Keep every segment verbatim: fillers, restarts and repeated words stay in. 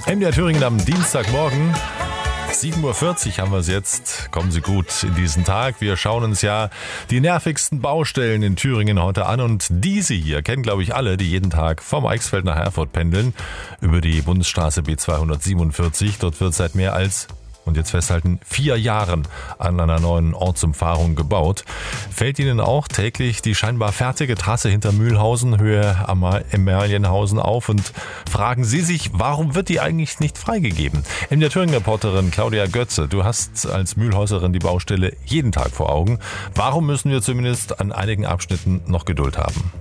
M D R Thüringen am Dienstagmorgen. sieben Uhr vierzig haben wir es jetzt. Kommen Sie gut in diesen Tag. Wir schauen uns ja die nervigsten Baustellen in Thüringen heute an. Und diese hier kennen, glaube ich, alle, die jeden Tag vom Eichsfeld nach Herford pendeln. Über die Bundesstraße B zweihundertsiebenundvierzig. Dort wird seit mehr als, und jetzt festhalten, vier Jahren an einer neuen Ortsumfahrung gebaut. Fällt Ihnen auch täglich die scheinbar fertige Trasse hinter Mühlhausen, Höhe Emmerlienhausen auf und fragen Sie sich, warum wird die eigentlich nicht freigegeben? M D R Thüringen-Reporterin Claudia Götze, du hast als Mühlhäuserin die Baustelle jeden Tag vor Augen. Warum müssen wir zumindest an einigen Abschnitten noch Geduld haben?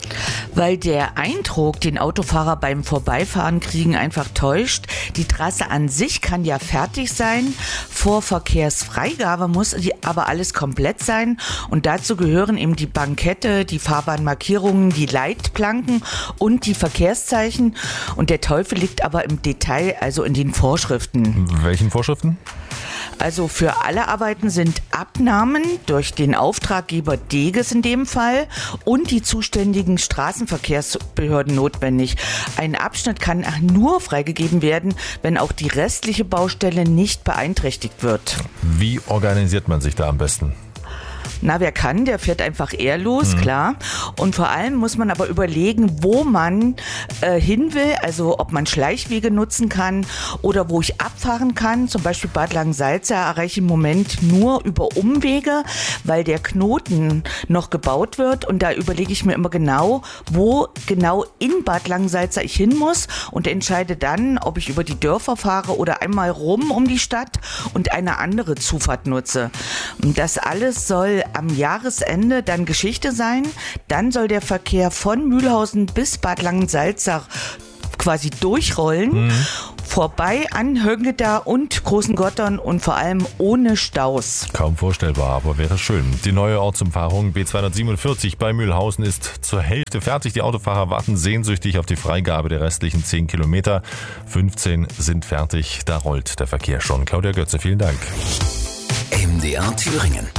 Weil der Eindruck, den Autofahrer beim Vorbeifahren kriegen, einfach täuscht. Die Trasse an sich kann ja fertig sein. Vor Verkehrsfreigabe muss aber alles komplett sein. Und dazu gehören eben die Bankette, die Fahrbahnmarkierungen, die Leitplanken und die Verkehrszeichen. Und der Teufel liegt aber im Detail, also in den Vorschriften. Welchen Vorschriften? Also für alle Arbeiten sind Abnahmen durch den Auftraggeber Deges in dem Fall und die zuständigen Straßenverkehrsbehörden notwendig. Ein Abschnitt kann nur freigegeben werden, wenn auch die restliche Baustelle nicht beeinträchtigt wird. Wie organisiert man sich da am besten? Na, wer kann, der fährt einfach eher los, mhm. klar. Und vor allem muss man aber überlegen, wo man äh, hin will, also ob man Schleichwege nutzen kann oder wo ich abfahren kann. Zum Beispiel Bad Langensalza erreiche ich im Moment nur über Umwege, weil der Knoten noch gebaut wird. Und da überlege ich mir immer genau, wo genau in Bad Langensalza ich hin muss und entscheide dann, ob ich über die Dörfer fahre oder einmal rum um die Stadt und eine andere Zufahrt nutze. Und das alles soll am Jahresende dann Geschichte sein. Dann soll der Verkehr von Mühlhausen bis Bad Langensalza quasi durchrollen. Mhm. Vorbei an Höngeda und Großen Gottern und vor allem ohne Staus. Kaum vorstellbar, aber wäre schön. Die neue Ortsumfahrung B zweihundertsiebenundvierzig bei Mühlhausen ist zur Hälfte fertig. Die Autofahrer warten sehnsüchtig auf die Freigabe der restlichen zehn Kilometer. fünfzehn sind fertig, da rollt der Verkehr schon. Claudia Götze, vielen Dank. M D R Thüringen.